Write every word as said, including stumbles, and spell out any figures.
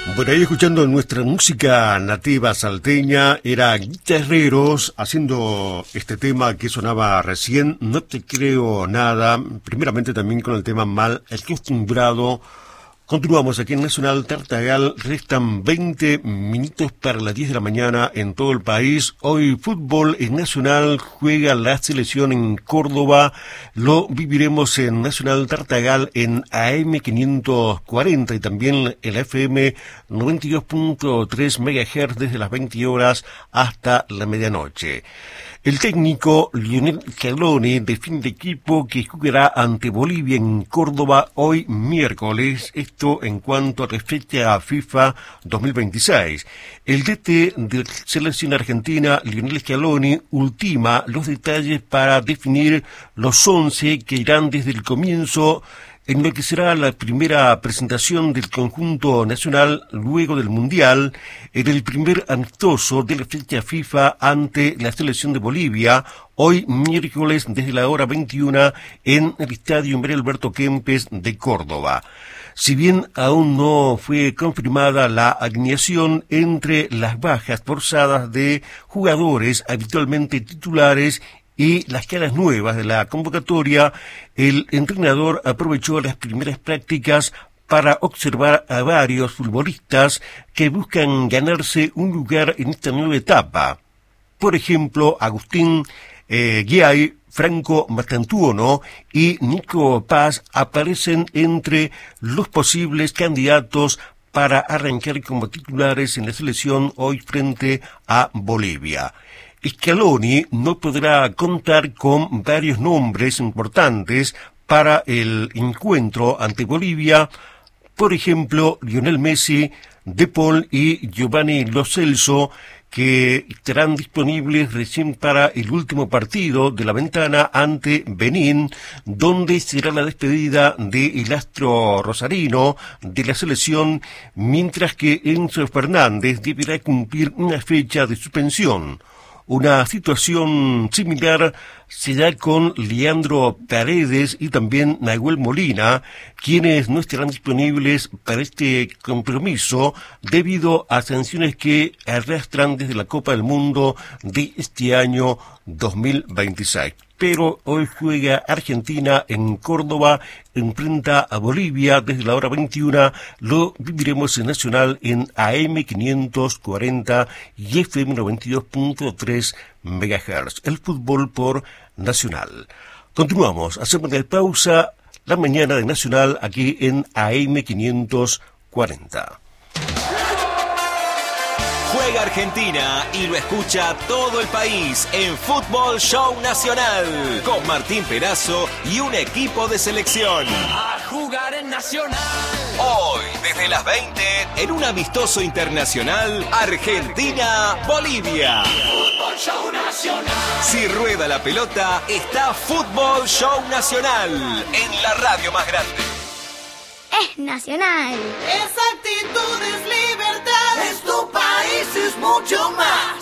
Por ahí escuchando nuestra música nativa salteña, era Guitarreros haciendo este tema que sonaba recién, No te creo nada, primeramente también con el tema Mal acostumbrado. Continuamos aquí en Nacional Tartagal, restan veinte minutos para las diez de la mañana en todo el país. Hoy fútbol en Nacional, juega la selección en Córdoba, lo viviremos en Nacional Tartagal en A M quinientos cuarenta y también en la F M noventa y dos punto tres megahertz desde las veinte horas hasta la medianoche. El técnico Lionel Scaloni define el equipo que jugará ante Bolivia en Córdoba hoy miércoles, esto en cuanto respecta a FIFA dos mil veintiséis. El D T de la selección argentina, Lionel Scaloni, ultima los detalles para definir los once que irán desde el comienzo en lo que será la primera presentación del conjunto nacional luego del Mundial, en el primer amistoso de la fecha FIFA ante la selección de Bolivia, hoy miércoles desde la hora veintiuna en el Estadio María Alberto Kempes de Córdoba. Si bien aún no fue confirmada la alineación entre las bajas forzadas de jugadores habitualmente titulares y las caras nuevas de la convocatoria, el entrenador aprovechó las primeras prácticas para observar a varios futbolistas que buscan ganarse un lugar en esta nueva etapa. Por ejemplo, Agustín eh, Guiay, Franco Mastantuono y Nico Paz aparecen entre los posibles candidatos para arrancar como titulares en la selección hoy frente a Bolivia. Scaloni no podrá contar con varios nombres importantes para el encuentro ante Bolivia, por ejemplo, Lionel Messi, De Paul y Giovanni Lo Celso, que estarán disponibles recién para el último partido de la ventana ante Benín, donde será la despedida del astro rosarino de la selección, mientras que Enzo Fernández deberá cumplir una fecha de suspensión. Una situación similar se da con Leandro Paredes y también Nahuel Molina, quienes no estarán disponibles para este compromiso debido a sanciones que arrastran desde la Copa del Mundo de este año dos mil veintiséis. Pero hoy juega Argentina en Córdoba, enfrenta a Bolivia desde la hora veintiuna, lo viviremos en Nacional en A M quinientos cuarenta y F M noventa y dos punto tres megahertz. El fútbol por Nacional. Continuamos, hacemos la pausa, la mañana de Nacional aquí en A M quinientos cuarenta. Juega Argentina y lo escucha todo el país en Fútbol Show Nacional con Martín Perazo y un equipo de selección. A jugar en Nacional. Hoy, desde las veinte, en un amistoso internacional, Argentina-Bolivia. Fútbol Show Nacional. Si rueda la pelota, está Fútbol Show Nacional en la radio más grande. Es Nacional. Esa actitud es libertad. Es tu país, es mucho más.